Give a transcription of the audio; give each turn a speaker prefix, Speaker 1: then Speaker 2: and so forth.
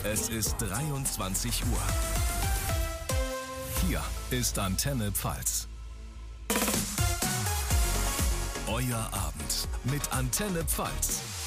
Speaker 1: Es ist 23 Uhr. Hier ist Antenne Pfalz. Euer Abend mit Antenne Pfalz.